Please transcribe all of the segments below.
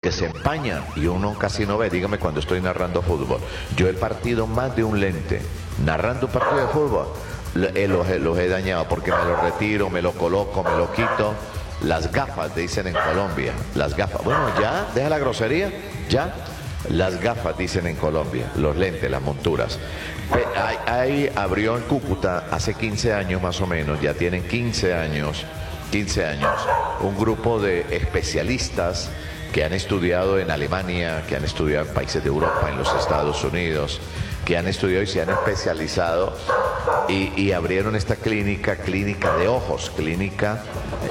porque se empañan y uno casi no ve. Dígame cuando estoy narrando fútbol. Yo he partido más de un lente narrando un partido de fútbol. Los he dañado porque me lo retiro, me lo coloco, me lo quito. Las gafas, dicen en Colombia. Las gafas. Bueno, ya, deja la grosería, ya. Las gafas, dicen en Colombia. Los lentes, las monturas. Ahí abrió en Cúcuta hace 15 años más o menos, ya tienen 15 años, un grupo de especialistas que han estudiado en Alemania, que han estudiado en países de Europa, en los Estados Unidos, que han estudiado y se han especializado y abrieron esta clínica de ojos, clínica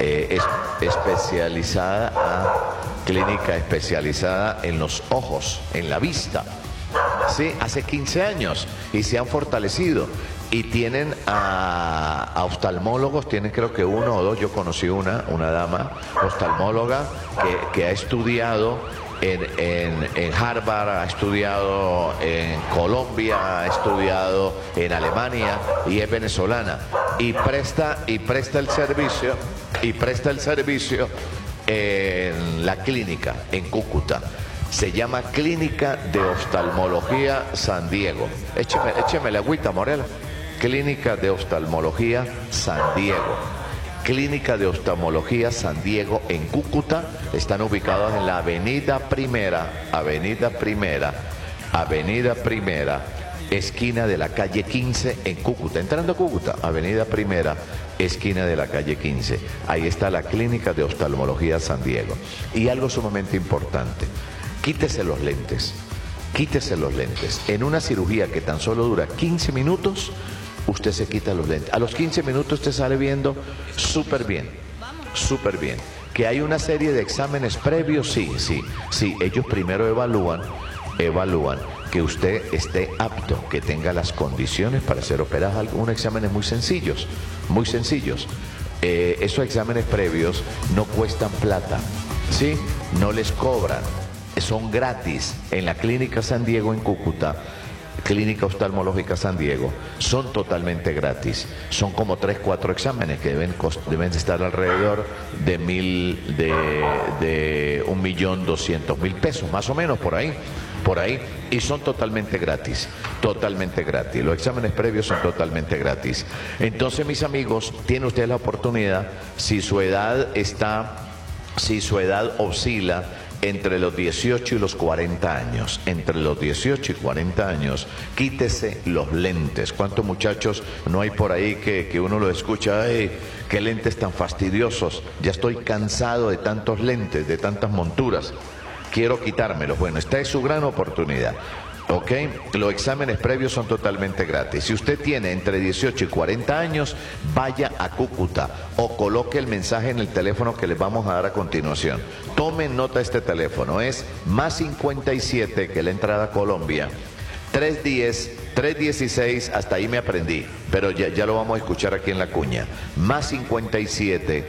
especializada en los ojos, en la vista. Sí, hace 15 años y se han fortalecido y tienen a oftalmólogos, tienen creo que uno o dos. Yo conocí una dama oftalmóloga que ha estudiado en Harvard, ha estudiado en Colombia, ha estudiado en Alemania y es venezolana y presta el servicio en la clínica en Cúcuta. Se llama Clínica de Oftalmología San Diego. Écheme la agüita, Morela. Clínica de Oftalmología San Diego. Clínica de Oftalmología San Diego en Cúcuta. Están ubicados en la Avenida Primera, esquina de la calle 15 en Cúcuta. Entrando a Cúcuta, Avenida Primera, esquina de la calle 15. Ahí está la Clínica de Oftalmología San Diego. Y algo sumamente importante. Quítese los lentes. En una cirugía que tan solo dura 15 minutos, usted se quita los lentes. A los 15 minutos usted sale viendo súper bien. Que hay una serie de exámenes previos, sí. Ellos primero evalúan que usted esté apto, que tenga las condiciones para ser operado. Algunos exámenes muy sencillos. Esos exámenes previos no cuestan plata, ¿sí? No les cobran. Son gratis en la Clínica San Diego en Cúcuta, Clínica Oftalmológica San Diego, son totalmente gratis. Son como 3-4 exámenes que deben estar alrededor de 1.200.000 pesos, más o menos por ahí, y son totalmente gratis. Los exámenes previos son totalmente gratis. Entonces, mis amigos, tiene usted la oportunidad, si su edad oscila entre los 18 y los 40 años, quítese los lentes. ¿Cuántos muchachos no hay por ahí que uno lo escucha? ¡Ay, qué lentes tan fastidiosos! Ya estoy cansado de tantos lentes, de tantas monturas. Quiero quitármelos. Bueno, esta es su gran oportunidad. ¿Ok? Los exámenes previos son totalmente gratis. Si usted tiene entre 18 y 40 años, vaya a Cúcuta o coloque el mensaje en el teléfono que les vamos a dar a continuación. Tomen nota de este teléfono. Es +57, que es la entrada a Colombia, 316, hasta ahí me aprendí, pero ya lo vamos a escuchar aquí en la cuña. +57,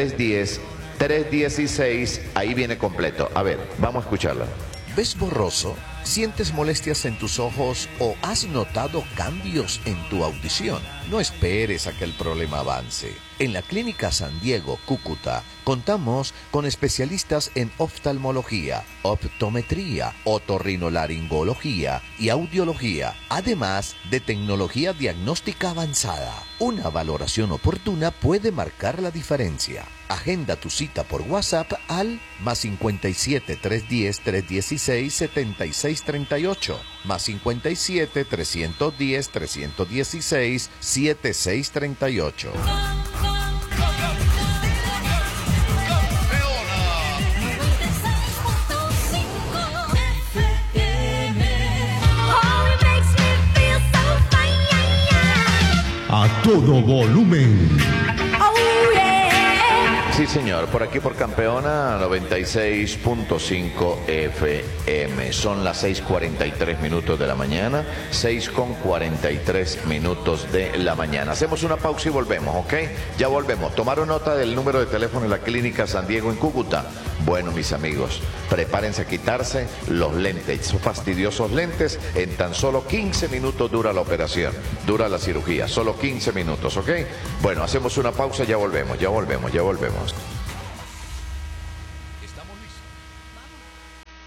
316, ahí viene completo. A ver, vamos a escucharla. ¿Ves borroso? ¿Sientes molestias en tus ojos o has notado cambios en tu audición? No esperes a que el problema avance. En la Clínica San Diego, Cúcuta, contamos con especialistas en oftalmología, optometría, otorrinolaringología y audiología, además de tecnología diagnóstica avanzada. Una valoración oportuna puede marcar la diferencia. Agenda tu cita por WhatsApp al +57 310 316 7638, +57 310 316 7638. A todo volumen. Sí, señor, por aquí por Campeona 96.5 FM. Son las 6:43 de la mañana, 6:43 de la mañana. Hacemos una pausa y volvemos, ¿ok? Ya volvemos. ¿Tomaron nota del número de teléfono de la Clínica San Diego en Cúcuta? Bueno, mis amigos, prepárense a quitarse los lentes, esos fastidiosos lentes. En tan solo 15 minutos dura la operación, dura la cirugía, solo 15 minutos, ¿ok? Bueno, hacemos una pausa, ya volvemos.